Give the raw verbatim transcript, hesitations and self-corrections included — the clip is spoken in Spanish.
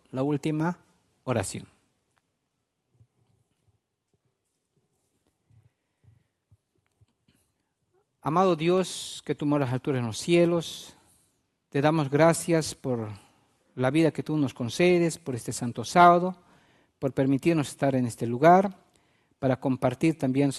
la última oración. Amado Dios, que tú moras a las alturas en los cielos, te damos gracias por la vida que tú nos concedes, por este santo sábado, por permitirnos estar en este lugar, para compartir también,